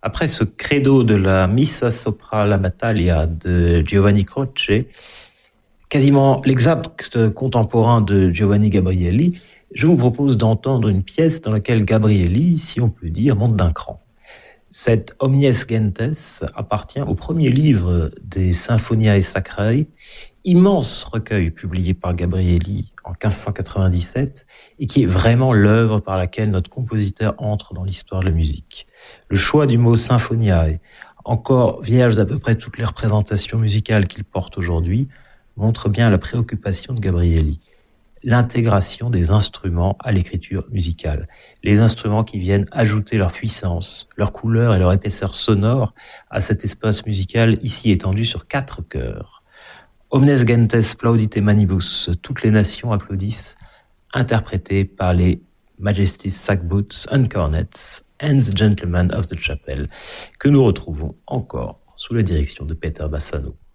Après ce credo de la Missa sopra la battaglia de Giovanni Croce, quasiment l'exact contemporain de Giovanni Gabrieli, je vous propose d'entendre une pièce dans laquelle Gabrieli, si on peut dire, monte d'un cran. Cette Omnes Gentes appartient au premier livre des Sinfoniae Sacrae, immense recueil publié par Gabrieli en 1597 et qui est vraiment l'œuvre par laquelle notre compositeur entre dans l'histoire de la musique. Le choix du mot Sinfoniae, encore vierge d'à peu près toutes les représentations musicales qu'il porte aujourd'hui, montre bien la préoccupation de Gabrieli. L'intégration des instruments à l'écriture musicale. Les instruments qui viennent ajouter leur puissance, leur couleur et leur épaisseur sonore à cet espace musical ici étendu sur 4 chœurs. Omnes gentes plaudite manibus, toutes les nations applaudissent, interprété par les Majesties Sackboots and Cornets and the Gentlemen of the Chapel, que nous retrouvons encore sous la direction de Peter Bassano.